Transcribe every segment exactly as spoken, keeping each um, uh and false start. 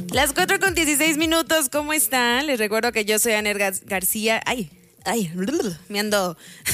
Las cuatro con dieciséis minutos, ¿cómo están? Les recuerdo que yo soy Aner Gar- García. Ay, ay, me ando...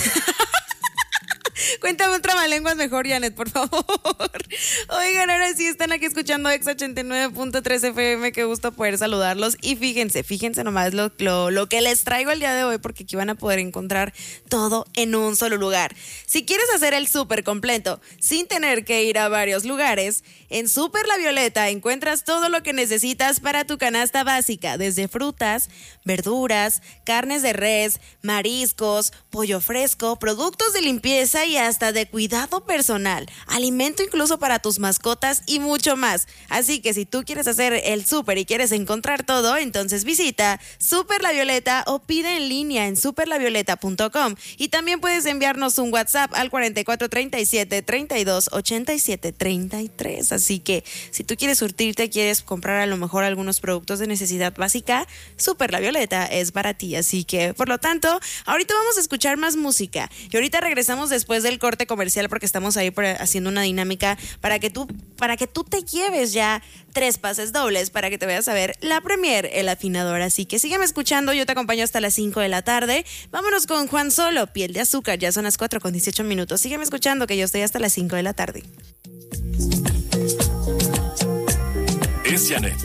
Cuéntame un trabalenguas mejor, Janet, por favor. Oigan, ahora sí están aquí escuchando Exa ochenta y nueve punto tres F M. Qué gusto poder saludarlos. Y fíjense, fíjense nomás lo, lo, lo que les traigo el día de hoy, porque aquí van a poder encontrar todo en un solo lugar. Si quieres hacer el súper completo sin tener que ir a varios lugares, en Súper La Violeta encuentras todo lo que necesitas para tu canasta básica, desde frutas, verduras, carnes de res, mariscos, pollo fresco, productos de limpieza y hasta de cuidado personal, alimento incluso para tus mascotas y mucho más. Así que si tú quieres hacer el súper y quieres encontrar todo, entonces visita Súper La Violeta o pide en línea en super la violeta punto com, y también puedes enviarnos un WhatsApp al cuarenta y cuatro treinta y siete treinta y dos ochenta y siete treinta y tres. Así que si tú quieres surtirte, quieres comprar a lo mejor algunos productos de necesidad básica, Súper La Violeta es para ti. Así que, por lo tanto, ahorita vamos a escuchar más música y ahorita regresamos después del corte comercial, porque estamos ahí haciendo una dinámica para que tú, para que tú te lleves ya tres pases dobles para que te vayas a ver la premier El Afinador. Así que sígueme escuchando, yo te acompaño hasta las cinco de la tarde. Vámonos con Juan Solo, Piel de Azúcar. Ya son las cuatro con dieciocho minutos. Sígueme escuchando, que yo estoy hasta las cinco de la tarde. Es Janet